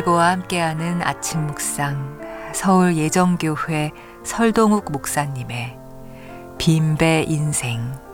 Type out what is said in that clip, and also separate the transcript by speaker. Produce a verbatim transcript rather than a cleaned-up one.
Speaker 1: 바이블와 함께하는 아침 묵상, 서울 예정교회 설동욱 목사님의 빈배 인생.